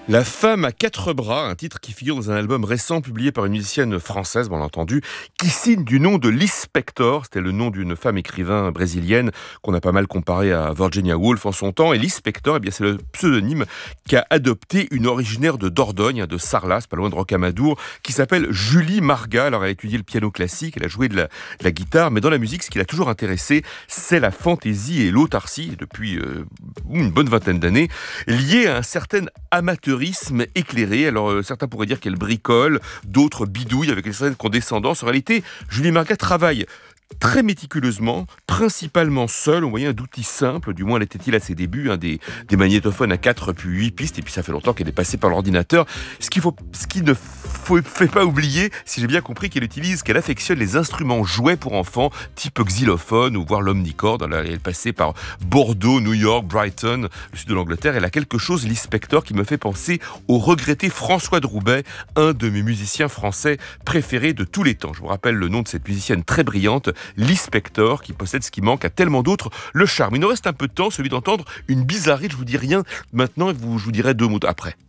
La femme à quatre bras, un titre qui figure dans un album récent publié par une musicienne française, on l'a entendu, qui signe du nom de Liz Spector. C'était le nom d'une femme écrivain brésilienne qu'on a pas mal comparé à Virginia Woolf en son temps. Et Liz Spector, eh bien, c'est le pseudonyme qu'a adopté une originaire de Dordogne, de Sarlat, pas loin de Rocamadour, qui s'appelle Julie Marga. Alors, elle a étudié le piano classique, elle a joué de la guitare, mais dans la musique, ce qui l'a toujours intéressé, c'est la fantaisie et l'autarcie, depuis une bonne vingtaine d'années, liée à un certain amateurisme éclairé. Alors certains pourraient dire qu'elle bricole, d'autres bidouillent avec une certaine condescendance. En réalité, Julie Marga travaille très méticuleusement, principalement seule, au moyen d'outils simples, du moins l'était-il à ses débuts, des magnétophones à 4 puis 8 pistes, et puis ça fait longtemps qu'elle est passée par l'ordinateur. Ce qui ne fait pas oublier, si j'ai bien compris, qu'elle affectionne les instruments jouets pour enfants, type xylophone ou voire l'omnichord. Elle est passée par Bordeaux, New York, Brighton, le sud de l'Angleterre. Elle a quelque chose, Liz Spector, qui me fait penser au regretté François de Roubaix, un de mes musiciens français préférés de tous les temps. Je vous rappelle le nom de cette musicienne très brillante, Liz Spector, qui possède ce qui manque à tellement d'autres, le charme. Il nous reste un peu de temps, celui d'entendre une bizarrerie. Je vous dis rien maintenant et je vous dirai deux mots après.